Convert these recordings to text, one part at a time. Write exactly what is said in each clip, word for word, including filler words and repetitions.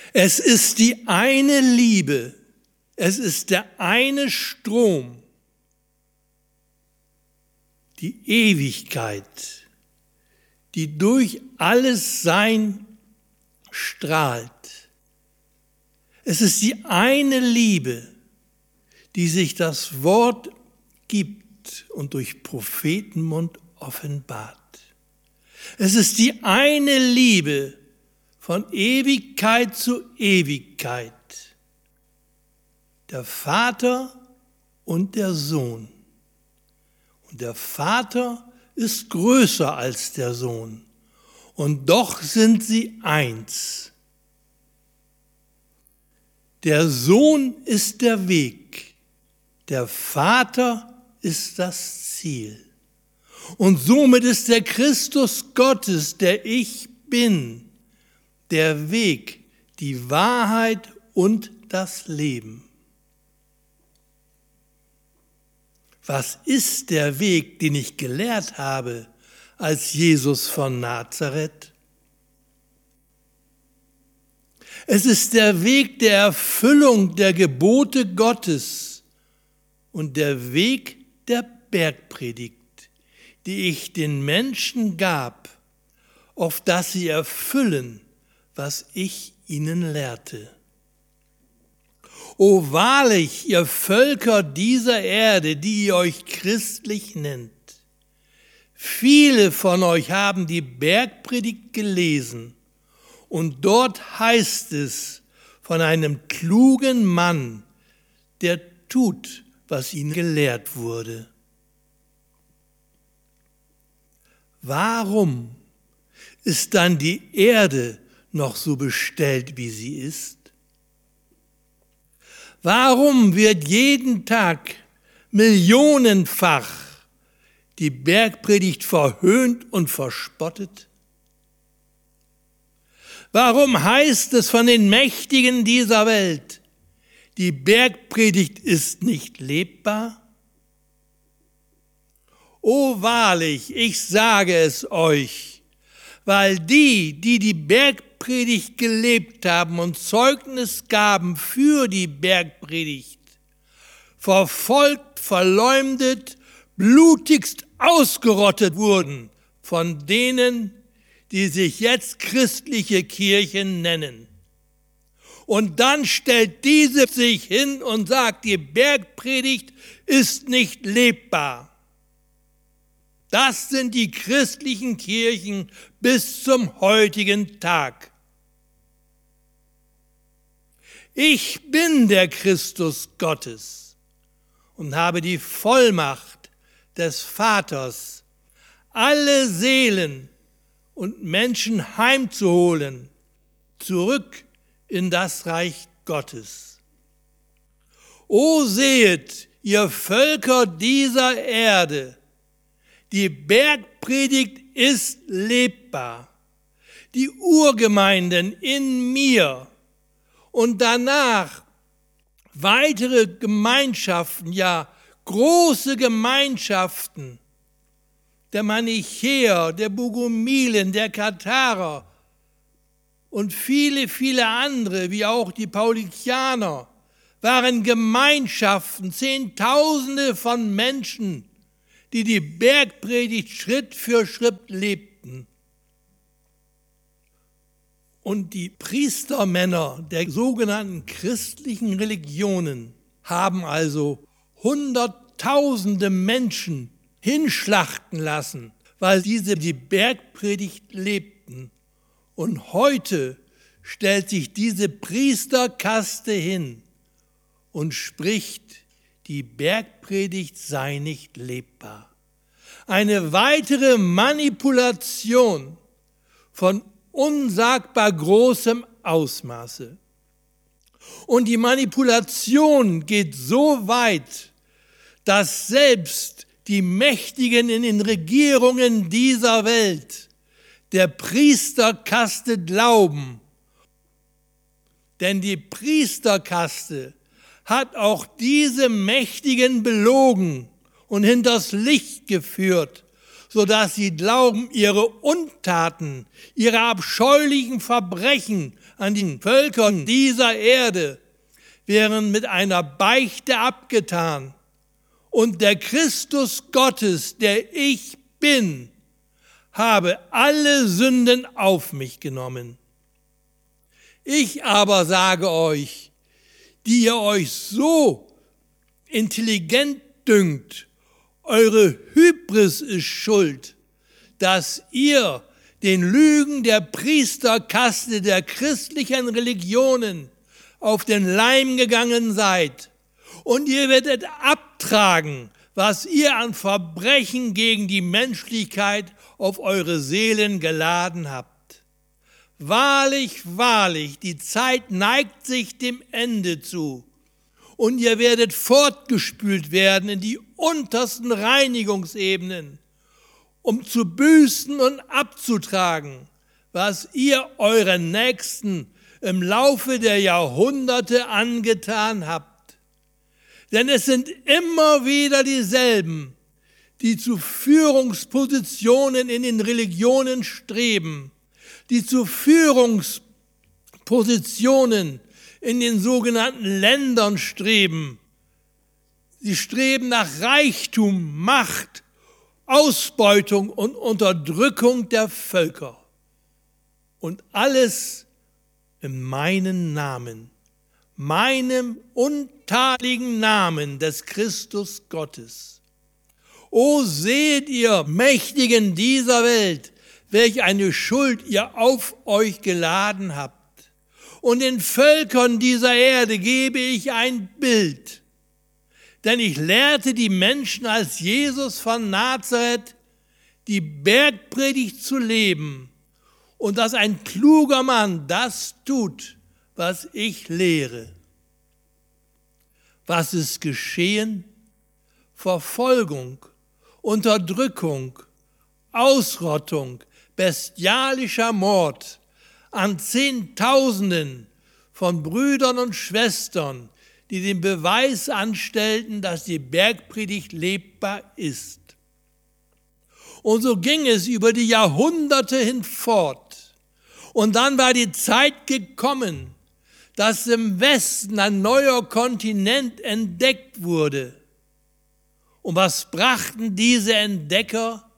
Es ist die eine Liebe, es ist der eine Strom, die Ewigkeit, die durch alles Sein strahlt. Es ist die eine Liebe, die sich das Wort gibt und durch Prophetenmund offenbart. Es ist die eine Liebe von Ewigkeit zu Ewigkeit. Der Vater und der Sohn. Und der Vater ist größer als der Sohn. Und doch sind sie eins. Der Sohn ist der Weg. Der Vater ist das Ziel. Und somit ist der Christus Gottes, der Ich Bin, der Weg, die Wahrheit und das Leben. Was ist der Weg, den ich gelehrt habe als Jesus von Nazareth? Es ist der Weg der Erfüllung der Gebote Gottes und der Weg der Bergpredigt, die ich den Menschen gab, auf dass sie erfüllen, was ich ihnen lehrte. O wahrlich, ihr Völker dieser Erde, die ihr euch christlich nennt, viele von euch haben die Bergpredigt gelesen und dort heißt es von einem klugen Mann, der tut, was ihm gelehrt wurde. Warum ist dann die Erde noch so bestellt, wie sie ist? Warum wird jeden Tag millionenfach die Bergpredigt verhöhnt und verspottet? Warum heißt es von den Mächtigen dieser Welt, die Bergpredigt ist nicht lebbar? O wahrlich, ich sage es euch, weil die, die die Bergpredigt gelebt haben und Zeugnis gaben für die Bergpredigt, verfolgt, verleumdet, blutigst ausgerottet wurden von denen, die sich jetzt christliche Kirchen nennen. Und dann stellt diese sich hin und sagt, die Bergpredigt ist nicht lebbar. Das sind die christlichen Kirchen bis zum heutigen Tag. Ich bin der Christus Gottes und habe die Vollmacht des Vaters, alle Seelen und Menschen heimzuholen, zurück in das Reich Gottes. O sehet, ihr Völker dieser Erde, die Bergpredigt ist lebbar. Die Urgemeinden in mir und danach weitere Gemeinschaften, ja große Gemeinschaften der Manichäer, der Bogomilen, der Katharer und viele, viele andere, wie auch die Paulikianer, waren Gemeinschaften, Zehntausende von Menschen, die die Bergpredigt Schritt für Schritt lebten. Und die Priestermänner der sogenannten christlichen Religionen haben also Hunderttausende Menschen hinschlachten lassen, weil diese die Bergpredigt lebten. Und heute stellt sich diese Priesterkaste hin und spricht, die Bergpredigt sei nicht lebbar. Eine weitere Manipulation von unsagbar großem Ausmaße. Und die Manipulation geht so weit, dass selbst die Mächtigen in den Regierungen dieser Welt der Priesterkaste glauben. Denn die Priesterkaste hat auch diese Mächtigen belogen und hinters Licht geführt, sodass sie glauben, ihre Untaten, ihre abscheulichen Verbrechen an den Völkern dieser Erde wären mit einer Beichte abgetan. Und der Christus Gottes, der ich bin, habe alle Sünden auf mich genommen. Ich aber sage euch, die ihr euch so intelligent dünkt, eure Hybris ist schuld, dass ihr den Lügen der Priesterkaste der christlichen Religionen auf den Leim gegangen seid. Und ihr werdet abtragen, was ihr an Verbrechen gegen die Menschlichkeit auf eure Seelen geladen habt. Wahrlich, wahrlich, die Zeit neigt sich dem Ende zu. Und ihr werdet fortgespült werden in die untersten Reinigungsebenen, um zu büßen und abzutragen, was ihr euren Nächsten im Laufe der Jahrhunderte angetan habt. Denn es sind immer wieder dieselben, die zu Führungspositionen in den Religionen streben, die zu Führungspositionen in den sogenannten Ländern streben. Sie streben nach Reichtum, Macht, Ausbeutung und Unterdrückung der Völker. Und alles in meinem Namen, meinem untadeligen Namen des Christus Gottes. O seht ihr Mächtigen dieser Welt, welch eine Schuld ihr auf euch geladen habt. Und den Völkern dieser Erde gebe ich ein Bild. Denn ich lehrte die Menschen als Jesus von Nazareth, die Bergpredigt zu leben, und dass ein kluger Mann das tut, was ich lehre. Was ist geschehen? Verfolgung, Unterdrückung, Ausrottung, bestialischer Mord an Zehntausenden von Brüdern und Schwestern, die den Beweis anstellten, dass die Bergpredigt lebbar ist. Und so ging es über die Jahrhunderte hinfort. Und dann war die Zeit gekommen, dass im Westen ein neuer Kontinent entdeckt wurde. Und was brachten diese Entdecker?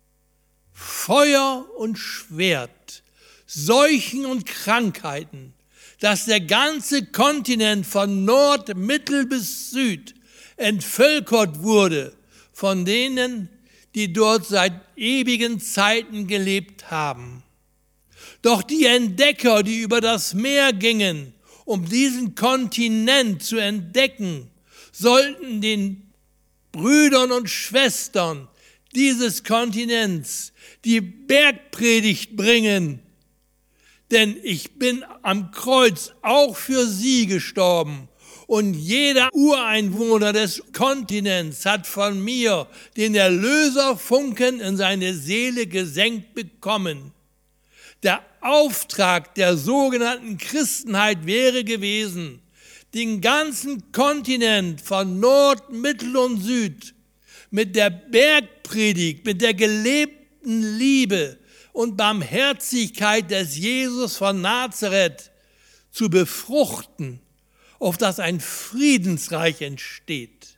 Feuer und Schwert, Seuchen und Krankheiten, dass der ganze Kontinent von Nord, Mittel bis Süd entvölkert wurde von denen, die dort seit ewigen Zeiten gelebt haben. Doch die Entdecker, die über das Meer gingen, um diesen Kontinent zu entdecken, sollten den Brüdern und Schwestern dieses Kontinents die Bergpredigt bringen. Denn ich bin am Kreuz auch für sie gestorben. Und jeder Ureinwohner des Kontinents hat von mir den Erlöserfunken in seine Seele gesenkt bekommen. Der Auftrag der sogenannten Christenheit wäre gewesen, den ganzen Kontinent von Nord, Mittel und Süd mit der Bergpredigt, mit der gelebten Liebe und Barmherzigkeit des Jesus von Nazareth zu befruchten, auf das ein Friedensreich entsteht.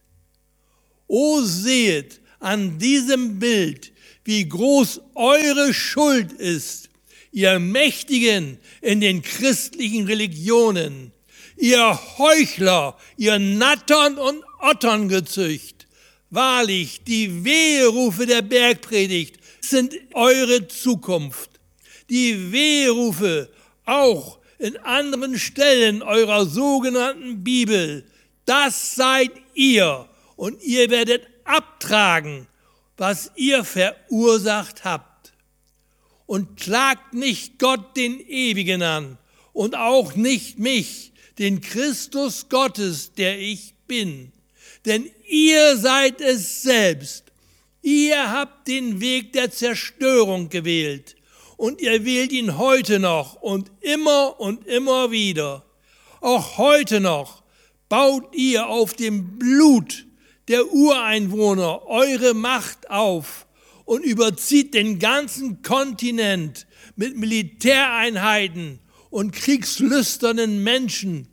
O sehet an diesem Bild, wie groß eure Schuld ist, ihr Mächtigen in den christlichen Religionen, ihr Heuchler, ihr Nattern und Otterngezücht. Wahrlich, die Weherufe der Bergpredigt sind eure Zukunft. Die Weherufe auch in anderen Stellen eurer sogenannten Bibel, das seid ihr und ihr werdet abtragen, was ihr verursacht habt. Und klagt nicht Gott den Ewigen an und auch nicht mich, den Christus Gottes, der ich bin. Denn ihr seid es selbst. Ihr habt den Weg der Zerstörung gewählt und ihr wählt ihn heute noch und immer und immer wieder. Auch heute noch baut ihr auf dem Blut der Ureinwohner eure Macht auf und überzieht den ganzen Kontinent mit Militäreinheiten und kriegslüsternen Menschen,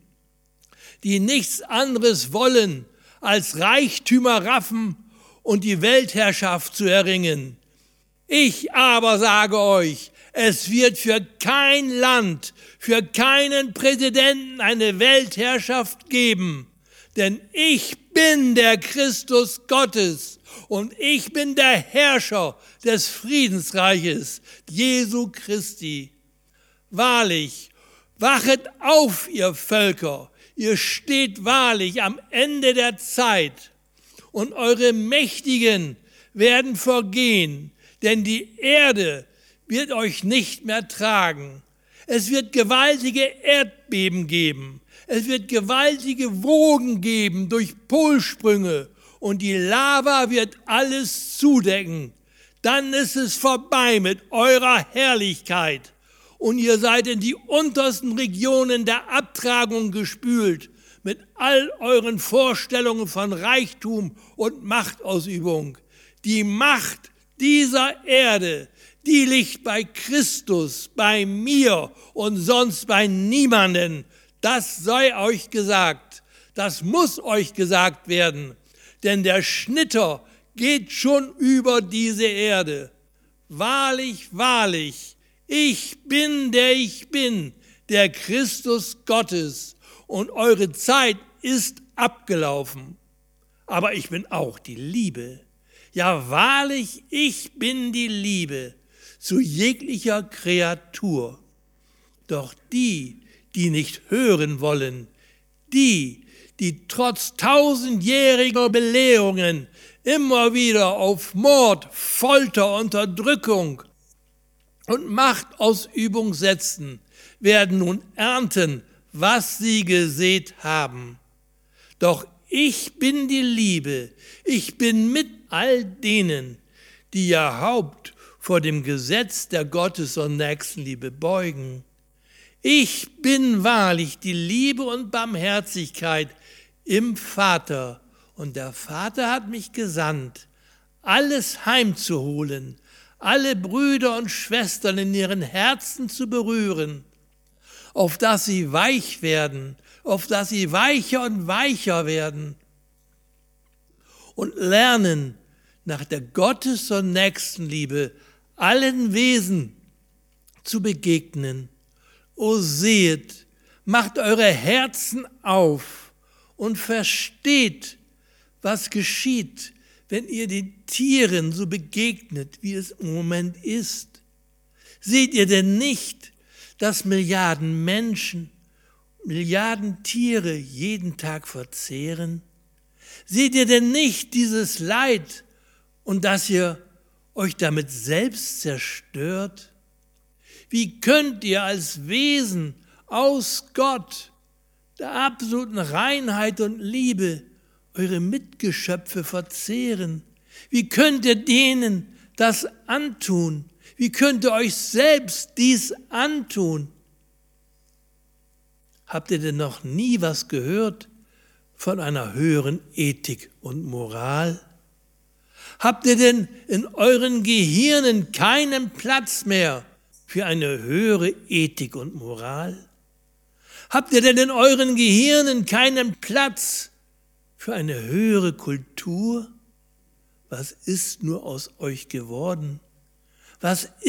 die nichts anderes wollen, als Reichtümer raffen und die Weltherrschaft zu erringen. Ich aber sage euch, es wird für kein Land, für keinen Präsidenten eine Weltherrschaft geben, denn ich bin der Christus Gottes und ich bin der Herrscher des Friedensreiches, Jesu Christi. Wahrlich, wachet auf, ihr Völker, ihr steht wahrlich am Ende der Zeit und eure Mächtigen werden vergehen, denn die Erde wird euch nicht mehr tragen. Es wird gewaltige Erdbeben geben. Es wird gewaltige Wogen geben durch Polsprünge und die Lava wird alles zudecken. Dann ist es vorbei mit eurer Herrlichkeit und ihr seid in die untersten Regionen der Abtragung gespült mit all euren Vorstellungen von Reichtum und Machtausübung. Die Macht dieser Erde, die liegt bei Christus, bei mir und sonst bei niemanden. Das sei euch gesagt, das muss euch gesagt werden, denn der Schnitter geht schon über diese Erde. Wahrlich, wahrlich, ich bin, der ich bin, der Christus Gottes, und eure Zeit ist abgelaufen. Aber ich bin auch die Liebe. Ja, wahrlich, ich bin die Liebe zu jeglicher Kreatur. Doch die, die nicht hören wollen, die, die trotz tausendjähriger Belehrungen immer wieder auf Mord, Folter, Unterdrückung und Machtausübung setzen, werden nun ernten, was sie gesät haben. Doch ich bin die Liebe, ich bin mit all denen, die ihr Haupt vor dem Gesetz der Gottes- und Nächstenliebe beugen. Ich bin wahrlich die Liebe und Barmherzigkeit im Vater, und der Vater hat mich gesandt, alles heimzuholen, alle Brüder und Schwestern in ihren Herzen zu berühren, auf dass sie weich werden, auf dass sie weicher und weicher werden und lernen, nach der Gottes- und Nächstenliebe allen Wesen zu begegnen. O sehet, macht eure Herzen auf und versteht, was geschieht, wenn ihr den Tieren so begegnet, wie es im Moment ist. Seht ihr denn nicht, dass Milliarden Menschen, Milliarden Tiere jeden Tag verzehren? Seht ihr denn nicht dieses Leid und dass ihr euch damit selbst zerstört? Wie könnt ihr als Wesen aus Gott, der absoluten Reinheit und Liebe, eure Mitgeschöpfe verzehren? Wie könnt ihr denen das antun? Wie könnt ihr euch selbst dies antun? Habt ihr denn noch nie was gehört von einer höheren Ethik und Moral? Habt ihr denn in euren Gehirnen keinen Platz mehr für eine höhere Ethik und Moral? Habt ihr denn in euren Gehirnen keinen Platz für eine höhere Kultur? Was ist nur aus euch geworden? Was